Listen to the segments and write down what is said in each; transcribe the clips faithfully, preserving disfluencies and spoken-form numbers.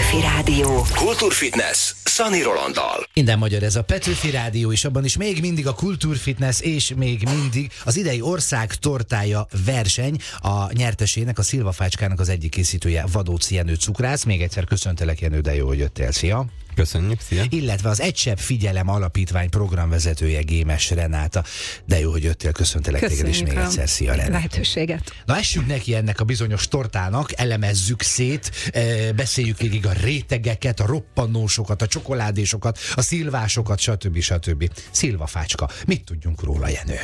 Petőfi Rádió. Kultúrfitness Szani Rolanddal. Minden magyar ez a Petőfi Rádió, és abban is még mindig a Kultúrfitness, és még mindig az idei ország tortája verseny. A nyertesének, a Szilvafácskának az egyik készítője Vadóci Jenő cukrász. Még egyszer köszöntelek, Jenő, de jó, hogy jöttél. Szia! Köszönjük, szia! Illetve az Egysebb Figyelem Alapítvány programvezetője Gémes Renáta. De jó, hogy jöttél, köszöntelek téged is még egyszer. Szia, Renáta! Lehetőséget. Na, essünk neki ennek a bizonyos tortának, elemezzük szét, e, beszéljük végig a rétegeket, a roppanósokat, a csokoládésokat, a szilvásokat, stb. stb. Szilvafácska. Mit tudjunk róla, Jenő?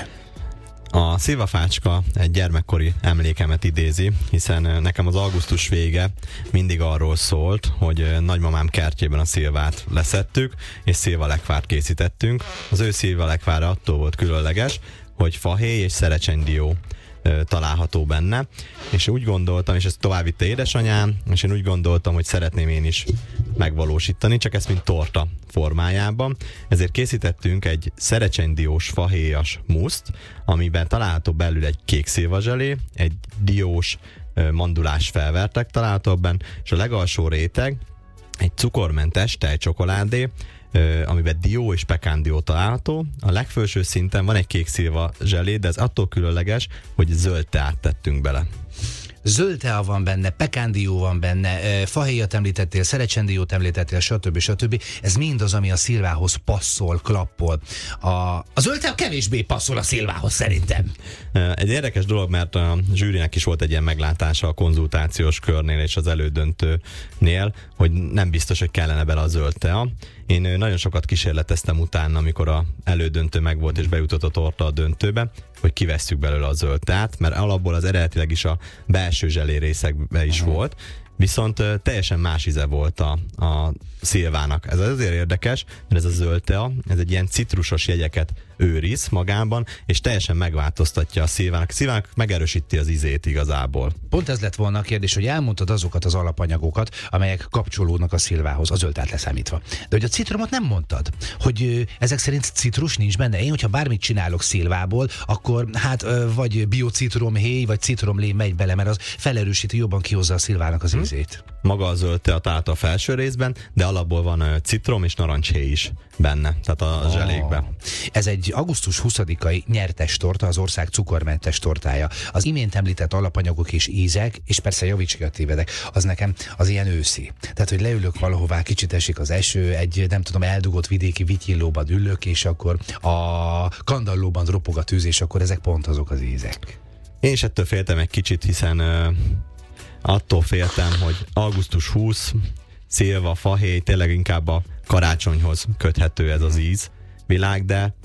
A szilvafácska egy gyermekkori emlékemet idézi, hiszen nekem az augusztus vége mindig arról szólt, hogy nagymamám kertjében a szilvát leszettük, és szilvalekvárt készítettünk. Az ő szilvalekvára attól volt különleges, hogy fahéj és szerecsendió található benne, és úgy gondoltam, és ezt tovább vitte édesanyám, és én úgy gondoltam, hogy szeretném én is megvalósítani, csak ezt mint torta formájában. Ezért készítettünk egy szerecsendiós fahéjas muszt, amiben található belül egy kék szilvazselé, egy diós mandulás felvertek található abban, és a legalsó réteg egy cukormentes tejcsokoládé, amiben dió és pekándió található. A legfelső szinten van egy kék szilva zselé, de ez attól különleges, hogy zöld teát tettünk bele. Zöld tea van benne, pekándió van benne, fahéjat említettél, szerecsendiót említettél, stb. stb. Ez mind az, ami a szilvához passzol, klappol. A, a zöld tea kevésbé passzol a szilvához szerintem. Egy érdekes dolog, mert a zsűrinek is volt egy ilyen meglátása a konzultációs körnél és az elődöntőnél, hogy nem biztos, hogy kellene bele a zöld tea. Én nagyon sokat kísérleteztem utána, amikor a elődöntő megvolt és bejutott a torta a döntőbe, hogy kivesszük belőle a zöld teát, mert alapból az eredetileg is a belső zselé részekben is uh-huh. volt, viszont uh, teljesen más íze volt a, a szilvának. Ez azért érdekes, mert ez a zöld tea, ez egy ilyen citrusos jegyeket őriz magában, és teljesen megváltoztatja a szilvának. A szilvának megerősíti az ízét igazából. Pont ez lett volna a kérdés, hogy elmondtad azokat az alapanyagokat, amelyek kapcsolódnak a szilvához, a zöld teát leszámítva. De hogy a citromot nem mondtad, hogy ö, ezek szerint citrus nincs benne. Én, hogyha bármit csinálok szilvából, akkor hát ö, vagy biocitromhéj, vagy citromlé megy bele, mert az felerősíti, jobban kihozza a szilvának az ízét. Maga a zöld tea talált a felső részben, de alapból van uh, citrom és narancshéj is benne, tehát a oh. zselékben. Ez egy augusztus huszadikai nyertes torta, az ország cukormentes tortája. Az imént említett alapanyagok és ízek, és persze javíts, hogy tévedek, az nekem az ilyen őszi. Tehát, hogy leülök valahová, kicsit esik az eső, egy nem tudom, eldugott vidéki vityillóban ülök, és akkor a kandallóban ropog a tűz, és akkor ezek pont azok az ízek. Én is ettől féltem egy kicsit, hiszen uh, attól féltem, hogy augusztus huszadika, szilva, fahéj, tényleg inkább a karácsonyhoz köthető ez az íz világ, de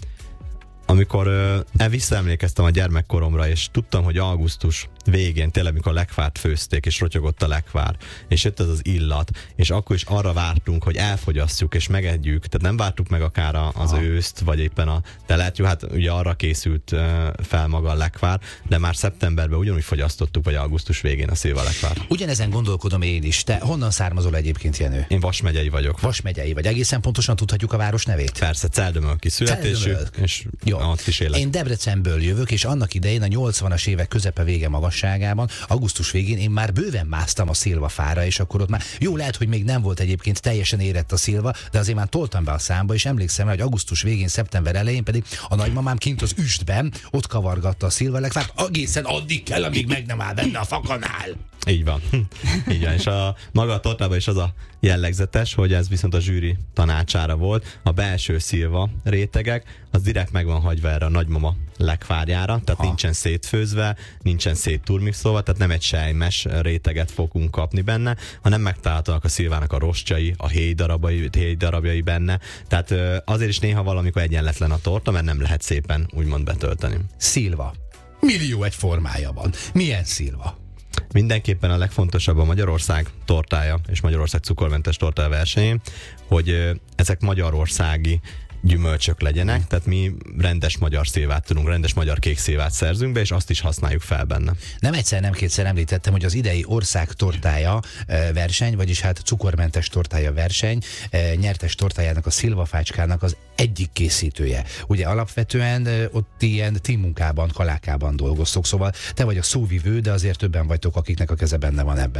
amikor uh, visszaemlékeztem a gyermekkoromra, és tudtam, hogy augusztus végén, tényleg amikor a lekvárt főzték, és rotyogott a lekvár, és jött ez az illat, és akkor is arra vártunk, hogy elfogyasztjuk, és megedjük, tehát nem vártuk meg akár az Aha. őszt, vagy éppen a telet, jó, hát ugye arra készült uh, fel maga a lekvár, de már szeptemberben ugyanúgy fogyasztottuk, vagy augusztus végén a szilvalekvár. Ugyanezen gondolkodom én is. Te honnan származol egyébként, Jenő? Én Vas megyei vagyok. Vas megyei vagy. Egészen pontosan tudhatjuk a város nevét? Persze, Celdömölki születésű, és jó. Ott is élek. Én Debrecenből jövök, és annak idején a nyolcvanas évek közepe vége magasságában, augusztus végén én már bőven másztam a szilvafára, és akkor ott már jó, lehet, hogy még nem volt egyébként teljesen érett a szilva, de azért már toltam be a számba, és emlékszem rá, hogy augusztus végén, szeptember elején pedig a nagymamám kint az üstben ott kavargatta a szilvalekvárt, egészen addig kell, amíg meg nem áll benne a fakanál. Így van. Így van. És a maga a tortában is az a jellegzetes, hogy ez viszont a zsűri tanácsára volt. A belső szilva rétegek, az direkt meg van hagyva erre a nagymama lekvárjára, tehát ha. nincsen szétfőzve, nincsen szétturmixolva, tehát nem egy sejmes réteget fogunk kapni benne, hanem megtaláltanak a szilvának a rostjai, a héjdarabjai, héjdarabjai benne, tehát azért is néha valamikor egyenletlen a torta, mert nem lehet szépen úgymond betölteni. Szilva. Millió egy formája van. Milyen szilva? Mindenképpen a legfontosabb a Magyarország tortája és Magyarország cukormentes tortája versenyén, hogy ezek magyarországi gyümölcsök legyenek, tehát mi rendes magyar szilvát tudunk, rendes magyar kék szilvát szerzünk be, és azt is használjuk fel benne. Nem egyszer, nem kétszer említettem, hogy az idei ország tortája verseny, vagyis hát cukormentes tortája verseny, nyertes tortájának, a Szilvafácskának az egyik készítője. Ugye alapvetően ott ilyen teammunkában, kalákában dolgoztok, szóval te vagy a szóvivő, de azért többen vagytok, akiknek a keze benne van ebben.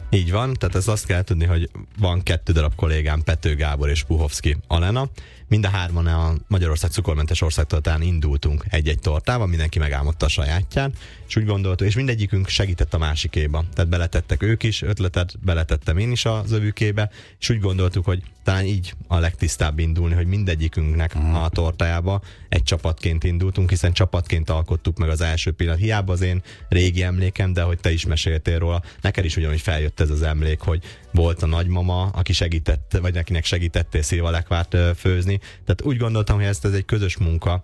Így van, tehát ez azt kell tudni, hogy van kettő darab kollégám, Pető Gábor és Puhovszki Alena. Mind a hárman a Magyarország cukormentes országtortán indultunk egy-egy tortával, mindenki megálmodta a sajátján, és úgy gondoltuk, és mindegyikünk segített a másikéba. Tehát beletettek ők is ötletet, beletettem én is az övükébe, és úgy gondoltuk, hogy talán így a legtisztább indulni, hogy mindegyikünknek a tortájába egy csapatként indultunk, hiszen csapatként alkottuk meg az első pillanat. Hiába az én régi emlékem, de hogy te is meséltél róla, neked is ugyanúgy feljött ez az emlék, hogy volt a nagymama, aki segített, vagy nekinek segítettél szilvalekvárt főzni. Tehát úgy gondoltam, hogy ez, ez egy közös munka,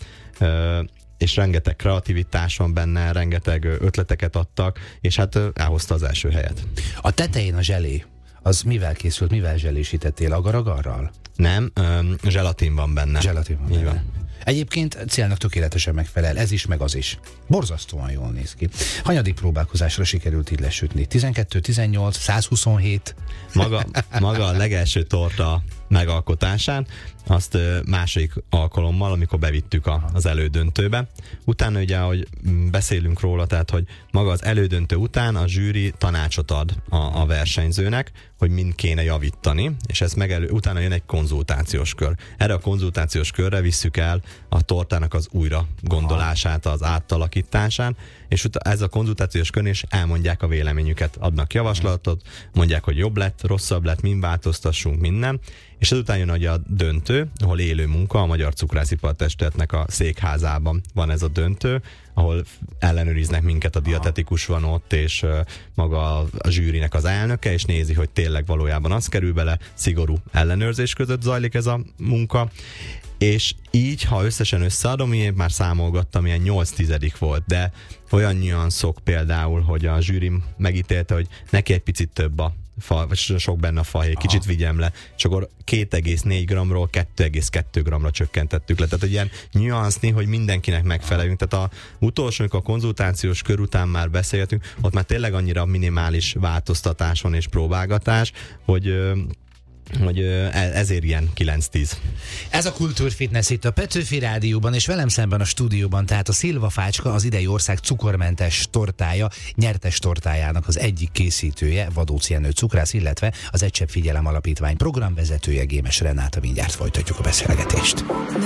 és rengeteg kreativitás van benne, rengeteg ötleteket adtak, és hát elhozta az első helyet. A tetején a zselé, az mivel készült, mivel zselésítettél? Agar-agarral? Nem, zselatin van benne. Zselatin van Így benne. van. Egyébként célnak tökéletesen megfelel, ez is, meg az is. Borzasztóan jól néz ki. Hanyadik próbálkozásra sikerült így lesütni? tizenkettő, tizennyolc, százhuszonhét? Maga, maga a legelső torta megalkotásán, azt második alkalommal, amikor bevittük a, az elődöntőbe. Utána ugye, ahogy beszélünk róla, tehát, hogy maga az elődöntő után a zsűri tanácsot ad a, a versenyzőnek, hogy mind kéne javítani, és ez megelő, utána jön egy konzultációs kör. Erre a konzultációs körre visszük el a tortának az újra gondolását, az átalakításán, és ez a konzultációs kör is elmondják a véleményüket, adnak javaslatot, mondják, hogy jobb lett, rosszabb lett, mind változtassunk, minden, és ezután jön ugye a döntő, ahol élő munka, a Magyar Cukrászipar Testületnek a székházában van ez a döntő, ahol ellenőriznek minket, a dietetikus van ott, és uh, maga a, a zsűrinek az elnöke, és nézi, hogy tényleg valójában az kerül bele, szigorú ellenőrzés között zajlik ez a munka, és így, ha összesen összeadom, én már számolgattam, ilyen nyolc tizedik volt, de olyan nüanszok például, hogy a zsűri megítélte, hogy neki egy picit több a fa, vagy sok benne a fahéj, kicsit vigyem le, és akkor két egész négy grammról kettő egész kettő grammra csökkentettük le. Tehát, hogy ilyen nüanszni, hogy mindenkinek megfeleljünk. Tehát a utolsó, amikor a konzultációs kör után már beszéltünk, ott már tényleg annyira minimális változtatás van és próbálgatás, hogy hogy ezért ilyen kilenc tíz. Ez a Kultúrfitness itt a Petőfi Rádióban, és velem szemben a stúdióban, tehát a Szilvafácska, az idei ország cukormentes tortája, nyertes tortájának az egyik készítője, Vadóci Jenő cukrász, illetve az Egy Csepp Figyelem Alapítvány programvezetője, Gémes Renáta. Mindjárt folytatjuk a beszélgetést.